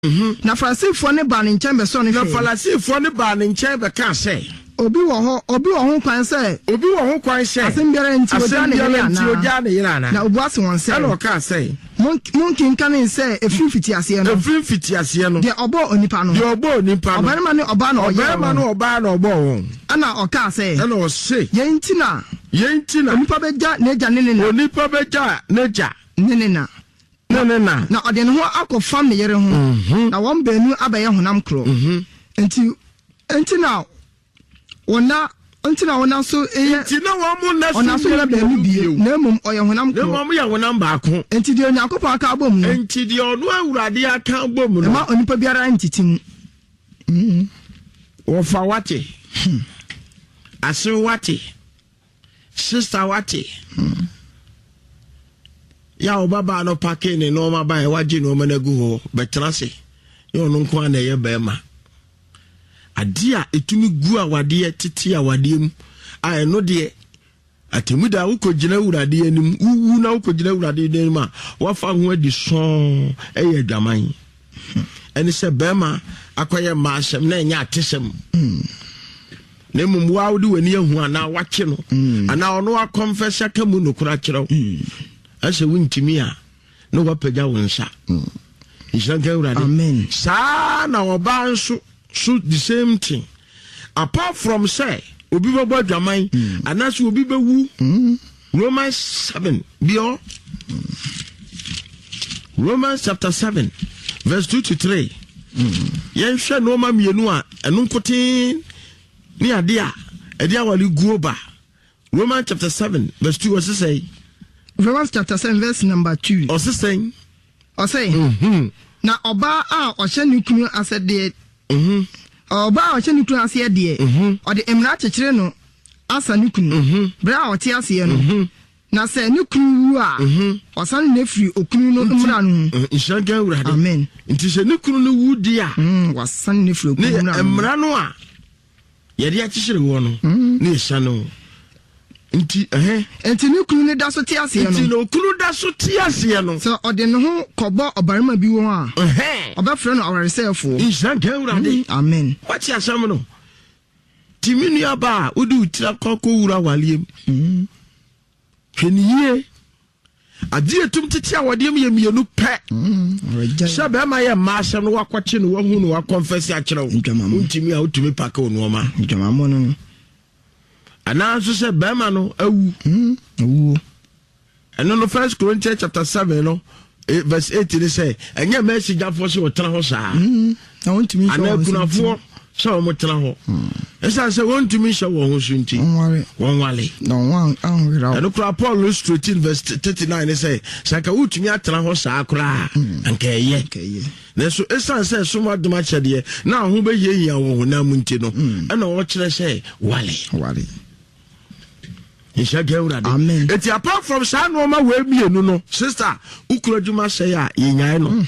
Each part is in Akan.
Na Farisifo ne ba ne nkyɛn bɛ sɔ ne na Farisifo ne ba ne nkyɛn bɛ ka sɛ obi wɔ ho kwan sɛ asɛm biara nti ogya ne yere ana na obu ase wɔn sɛ ɛna ɔka sɛ monkenkan sɛ ɛfiri fiti aseɛ no deɛ ɔbɔ onipa no ɔbarima ne ɔbaa na ɔbɔ wɔn ɛna ɔka sɛ ɛna ɔse yɛn nti na onipa bɛgya n'agya ne na na ɔde ne ho akɔfam ne yere ho na wɔn baanu abɛyɛ honam koro nti na ona so na wɔn na ona so na baanu bie na mmom ɔyɛ honam koro na mmom yɛ honam baako nti deɛ Onyankopɔn aka abom no nti deɛ ɔno Awurade aka abom no ma onipa biara ntiti mu wɔfa wate ase wate sister wate ya obaba no pake ne no ma ba e waje no ma na gu ho betena se ye ono nko ana ye ba ma ade a etumi gu awade tete awade mu a eno de atemu da wo kogina Awurade anim wu na wo kogina Awurade anim a wafa ho adi so eye adwaman eni se ba ma akoye ma asem na enya atesem na mmom wa wodi wani ahu ana wache no ana ono wa confess aka mu no kura kyerɛw ase wuntimi a no wapagya wonsa inshanka Awurade amen sa na oba nso so the same thing apart from say obi babo adwaman anaso obi bewu Romans 7 bio Romans chapter 7 verse 2 to 3 yen hwe no ma mienu a eno nkotin ni ade a ade awali guoba Romans chapter 7 verse 2 was say Romans chapter 7 verse number 2 o say na oba a ohye ne kunu asede oba a ohye ne kunu asede ode emra kyekere no asa ne kunu bra a ote ase no na se ne kunu wu a osan na firi okunu no mra no inshaga Awurade amen nti se ne kunu no wu dia wasan ne firi okunu no emra no a yede a kyekere wo no ne ehya no nti ne kunu ne da so te ase no nti no kunu da so te ase no so ode ne ho kɔbɔ obarima bi wo a ɔbɛfrɛ no awaresɛfo inshaga Awurade amen wachi asam no timini aba udi utira kɔkɔ wura waliem hweniye adie tum tete awadiem ye mienu pɛ sɛbɛ ma ye ma asɛm no wakɔkye no wahu no wakonfess akyerɛw untimi a utumi paka ono ma dwamamo no ana so se bema no awu awu eno no 1 Corinthians chapter 7 no verse 8 they say enye mercy jafo so otena ho saa na wontumi so ana kunafo so mo tena ho esa se wontumi hye wo ho so nti won wale no wan anwira eno kura Paul illustrate verse 39 they say saka wutumi atena ho saa kura anka eye na so esa se so mo adoma kyede na ho be yeyia wo ho na mu nti no ena wo kyerɛ se wale inshaga Awurade amen eti apart from sa no ma we mienu no sister ukuro djuma say a yenyae no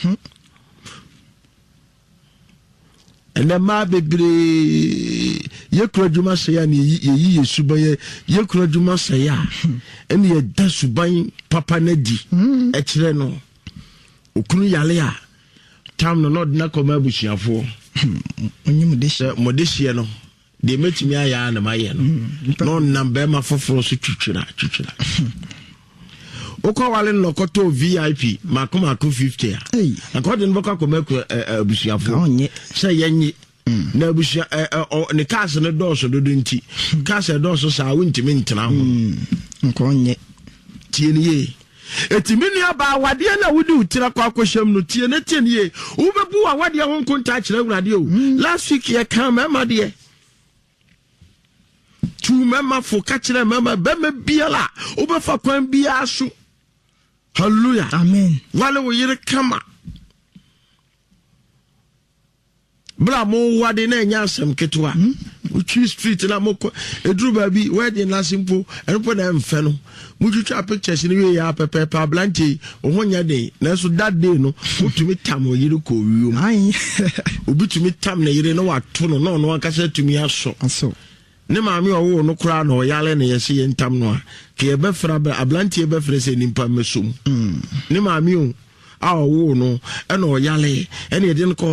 ene ma bebre ye kuro djuma say a ni yi Yesu baye ye kuro djuma say a ene ye da suban papa na di e kire no okunu yale a tam no no na koma busuafo onyim modehie no de metimi aya na maye no number ma foforo so twitwira okọ wale no koto VIP makoma ko 50 a according boko akoma abusuafo say yenye na abusia ne case ne doso dodo nti case doso sa wontimi ntena ho nko nye tie ne etimini aba wade na wudi utira kwa akohyam no tie ne ubebu awade ho nkonta kyerɛ Awurade o last week ye kan mama de tu mama fo ka kyerɛ mama bema biala ubefa kwan bia so hallelujah amen wale wo yire kama bra mo wade na nya asem ketwa uchi street na moko eduru ba bi wedding na simple enpo na mfe no mujutwa pictures ni we ya pepe ablanti ohonya de na so that day no utumi tam o yire ko wiom obitumi tam na yire no wato no no akasa tumi aso ne maami owo no kura no yale na yesi yentam no a ke be fra ablanti be fra se nimpa mesom ne maami o a ɔwo no ɛna ɔyale ɛna yɛde no